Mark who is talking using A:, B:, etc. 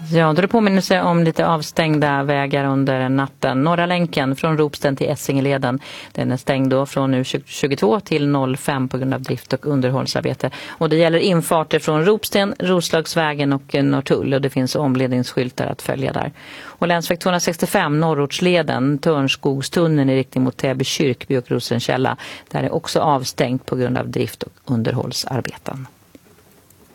A: Ja, då är det påminnelse om lite avstängda vägar under natten. Norra länken från Ropsten till Essingeleden. Den är stängd då från nu 22 till 05 på grund av drift- och underhållsarbete. Och det gäller infarter från Ropsten, Roslagsvägen och Norrtull. Och det finns omledningsskyltar att följa där. Och länsväg 265, Norrortsleden, Törnskogstunneln i riktning mot Täby kyrkby och Rosenkälla. Där är också avstängt på grund av drift- och underhållsarbeten.